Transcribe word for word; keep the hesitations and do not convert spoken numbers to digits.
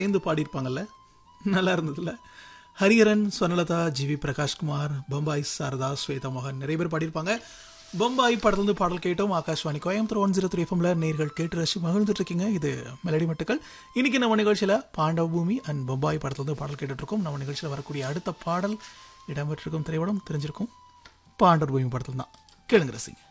சேர்ந்து பாடியிருப்பாங்கல்ல, நல்லா இருந்ததுல. ஹரிஹரன், ஸ்வர்ணலதா, ஜி வி பிரகாஷ்குமார், பம்பாய் சாரதா, ஸ்வேதா மோகன் நிறைய பேர் பாடியிருப்பாங்க. பம்பாய் படத்துலேருந்து பாடல் கேட்டோம். Akashvani Coimbatore one zero three எஃப்எம்ல நேர்கள் கேட்டு ரசி மகிழ்ந்துட்டு இருக்கீங்க. இது மெலடி மட்டுக்கள். இன்னைக்கு நம்ம நிகழ்ச்சியில் பாண்டவ பூமி அண்ட் பம்பாய் படத்துலேருந்து பாடல் கேட்டுட்டு இருக்கோம். நம்ம நிகழ்ச்சியில் வரக்கூடிய அடுத்த பாடல் இடம்பெற்றிருக்கும் திரைப்படம் தெரிஞ்சிருக்கும், பாண்டவ பூமி படத்தில் தான். கேளுங்க ரசிங்க.